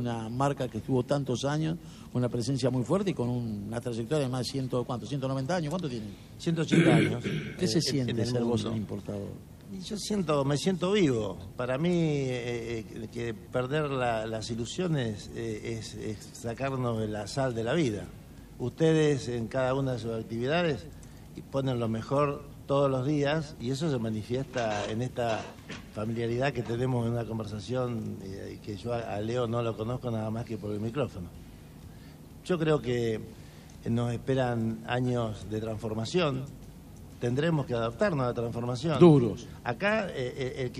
una marca que estuvo tantos años, una presencia muy fuerte y con una trayectoria de más de 190 años. ¿Cuánto tiene? 180 años. ¿Qué se siente ser vos un importador? Yo me siento vivo. Para mí, que perder las ilusiones es sacarnos de la sal de la vida. Ustedes en cada una de sus actividades ponen lo mejor todos los días y eso se manifiesta en esta familiaridad que tenemos en una conversación que yo a Leo no lo conozco nada más que por el micrófono. Yo creo que nos esperan años de transformación. Tendremos que adaptarnos a la transformación. Duros. Acá el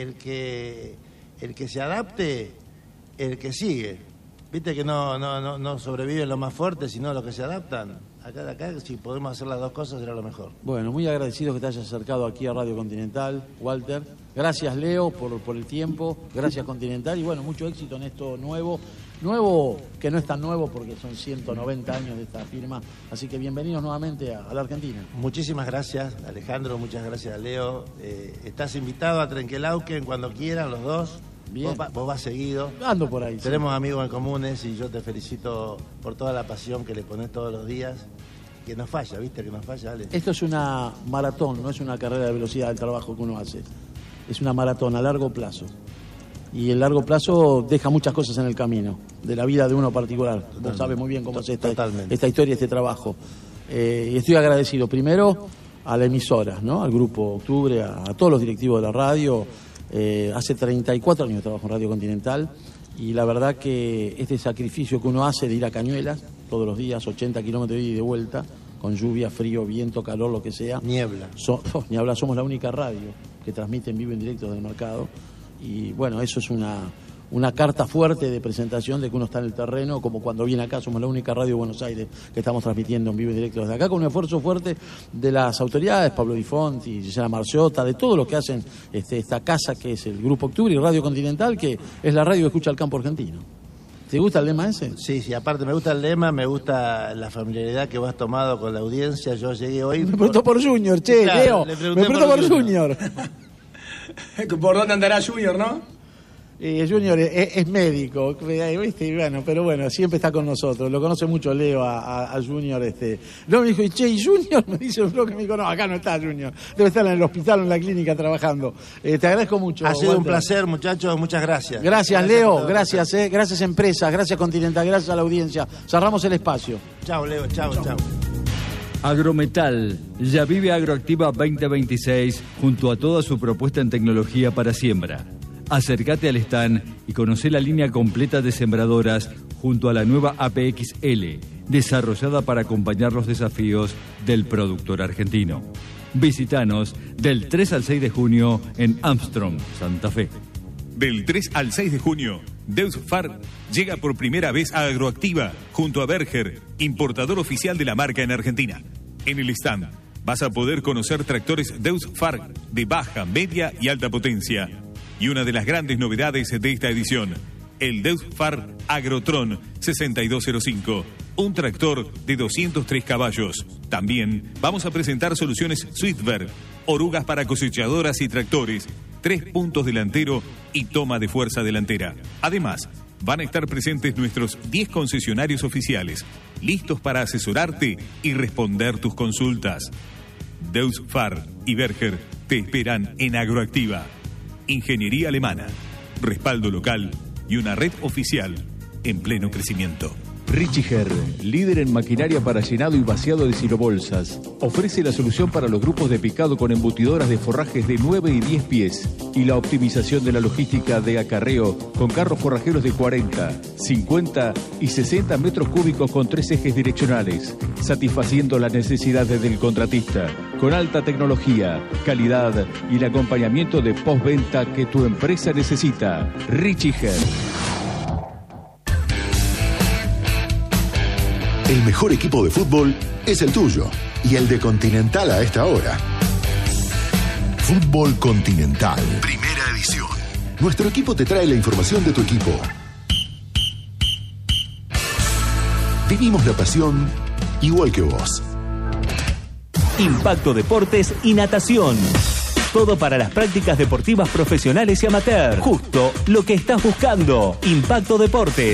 que se adapte, el que sigue. Viste que no sobreviven los más fuertes, sino los que se adaptan. Acá, si podemos hacer las dos cosas, será lo mejor. Bueno, muy agradecido que te hayas acercado aquí a Radio Continental, Walter. Gracias, Leo, por el tiempo. Gracias, Continental. Y bueno, mucho éxito en esto nuevo. Nuevo que no es tan nuevo porque son 190 años de esta firma. Así que bienvenidos nuevamente a la Argentina. Muchísimas gracias, Alejandro. Muchas gracias, Leo. Estás invitado a Trenquelauquen cuando quieran, los dos. Bien. Vos vas seguido. Ando por ahí. Tenemos amigos en comunes y yo te felicito por toda la pasión que le pones todos los días. Que no falla, ¿viste? Que no falla, Ale. Esto es una maratón, no es una carrera de velocidad del trabajo que uno hace. Es una maratón a largo plazo. Y el largo plazo deja muchas cosas en el camino, de la vida de uno particular. Totalmente. Vos sabés muy bien cómo es esta historia, este trabajo. Y estoy agradecido primero a la emisora, ¿no? Al Grupo Octubre, a todos los directivos de la radio. Hace 34 años que trabajo en Radio Continental y la verdad que este sacrificio que uno hace de ir a Cañuelas todos los días, 80 kilómetros de ida y de vuelta, con lluvia, frío, viento, calor, lo que sea. Niebla. Niebla, somos la única radio que transmite en vivo en directo desde el mercado. Y bueno, eso es una carta fuerte de presentación de que uno está en el terreno, como cuando viene acá, somos la única radio de Buenos Aires que estamos transmitiendo en vivo y directo desde acá, con un esfuerzo fuerte de las autoridades, Pablo Di Fonti, Gisela Marciota, de todo lo que hacen esta casa que es el Grupo Octubre y Radio Continental, que es la radio que escucha el campo argentino. ¿Te gusta el lema ese? Sí, aparte me gusta el lema, me gusta la familiaridad que vos has tomado con la audiencia. Yo llegué hoy... Me preguntó por Junior, che, claro, Leo, me preguntó por Junior. ¿Por dónde andará Junior, no? Junior es médico, ¿viste? Bueno, pero bueno, siempre está con nosotros. Lo conoce mucho Leo a Junior. No me dijo, che, ¿y Junior? Me dice que me dijo, no, acá no está Junior. Debe estar en el hospital o en la clínica trabajando. Te agradezco mucho. Ha sido Walter. Un placer, muchachos. Muchas gracias. Gracias, Leo. Gracias, gracias, empresas. Gracias, Continental. Gracias a la audiencia. Cerramos el espacio. Chao, Leo. Chao. Agrometal ya vive Agroactiva 2026 junto a toda su propuesta en tecnología para siembra. Acércate al stand y conoce la línea completa de sembradoras junto a la nueva APXL, desarrollada para acompañar los desafíos del productor argentino. Visítanos del 3 al 6 de junio en Armstrong, Santa Fe. Del 3 al 6 de junio, Deutz Far llega por primera vez a Agroactiva junto a Berger, importador oficial de la marca en Argentina. En el stand vas a poder conocer tractores Deutz Far de baja, media y alta potencia. Y una de las grandes novedades de esta edición, el Deutz Far Agrotron 6205, un tractor de 203 caballos. También vamos a presentar soluciones Swiftberg, orugas para cosechadoras y tractores, 3 puntos delantero y toma de fuerza delantera. Además, van a estar presentes nuestros 10 concesionarios oficiales, listos para asesorarte y responder tus consultas. Deutz Far y Berger te esperan en Agroactiva. Ingeniería alemana, respaldo local y una red oficial en pleno crecimiento. Richiger, líder en maquinaria para llenado y vaciado de silobolsas, ofrece la solución para los grupos de picado con embutidoras de forrajes de 9 y 10 pies y la optimización de la logística de acarreo con carros forrajeros de 40, 50 y 60 metros cúbicos con 3 ejes direccionales, satisfaciendo las necesidades del contratista, con alta tecnología, calidad y el acompañamiento de postventa que tu empresa necesita. Richiger. El mejor equipo de fútbol es el tuyo y el de Continental a esta hora. Fútbol Continental, primera edición. Nuestro equipo te trae la información de tu equipo. Vivimos la pasión igual que vos. Impacto Deportes y Natación. Todo para las prácticas deportivas profesionales y amateur. Justo lo que estás buscando. Impacto Deportes.